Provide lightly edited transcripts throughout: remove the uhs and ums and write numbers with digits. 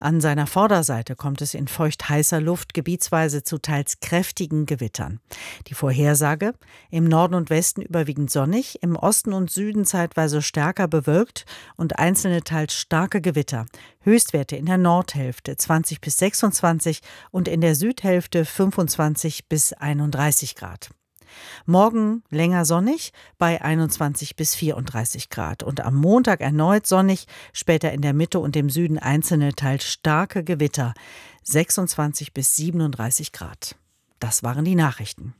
An seiner Vorderseite kommt es in feucht-heißer Luft gebietsweise zu teils kräftigen Gewittern. Die Vorhersage: im Norden und Westen überwiegend sonnig, im Osten und Süden zeitweise stärker bewölkt und einzelne teils starke Gewitter. Höchstwerte in der Nordhälfte 20 bis 26 und in der Südhälfte 25 bis 31 Grad. Morgen länger sonnig bei 21 bis 34 Grad und am Montag erneut sonnig, später in der Mitte und im Süden einzelne, teils starke Gewitter, 26 bis 37 Grad. Das waren die Nachrichten.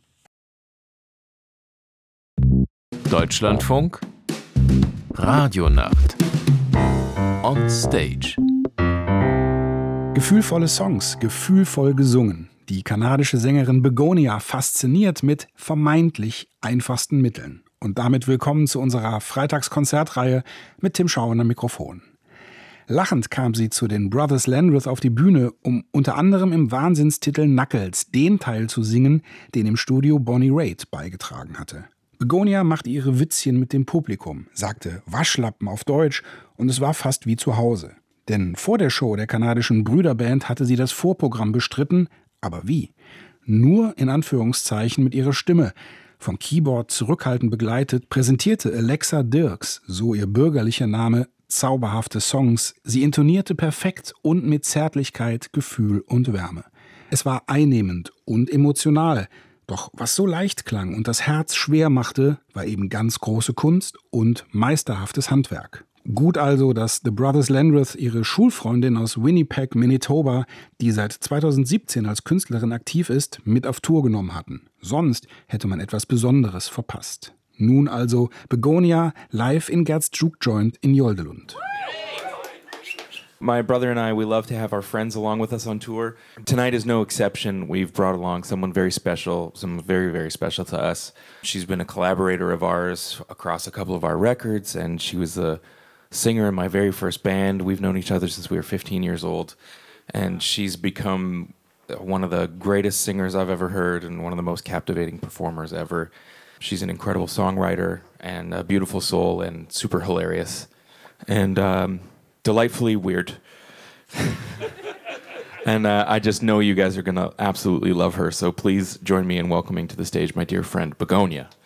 Deutschlandfunk Radionacht On Stage. Gefühlvolle Songs, gefühlvoll gesungen. Die kanadische Sängerin Begonia fasziniert mit vermeintlich einfachsten Mitteln. Und damit willkommen zu unserer Freitagskonzertreihe mit Tim Schauer am Mikrofon. Lachend kam sie zu den Brothers Landreth auf die Bühne, um unter anderem im Wahnsinnstitel Knuckles den Teil zu singen, den im Studio Bonnie Raitt beigetragen hatte. Begonia machte ihre Witzchen mit dem Publikum, sagte Waschlappen auf Deutsch und es war fast wie zu Hause. Denn vor der Show der kanadischen Brüderband hatte sie das Vorprogramm bestritten. Aber wie? Nur in Anführungszeichen mit ihrer Stimme. Vom Keyboard zurückhaltend begleitet, präsentierte Alexa Dirks, so ihr bürgerlicher Name, zauberhafte Songs. Sie intonierte perfekt und mit Zärtlichkeit, Gefühl und Wärme. Es war einnehmend und emotional. Doch was so leicht klang und das Herz schwer machte, war eben ganz große Kunst und meisterhaftes Handwerk. Gut also, dass The Brothers Landreth ihre Schulfreundin aus Winnipeg, Manitoba, die seit 2017 als Künstlerin aktiv ist, mit auf Tour genommen hatten. Sonst hätte man etwas Besonderes verpasst. Nun also Begonia live in Gerds Juke Joint in Joldelund. My brother and I, we love to have our friends along with us on tour. Tonight is no exception. We've brought along someone very special, someone very, very special to us. She's been a collaborator of ours across a couple of our records, and she was the singer in my very first band. We've known each other since we were 15 years old, and she's become one of the greatest singers I've ever heard and one of the most captivating performers ever. She's an incredible songwriter and a beautiful soul and super hilarious and delightfully weird. And I just know you guys are going to absolutely love her, so please join me in welcoming to the stage my dear friend Begonia.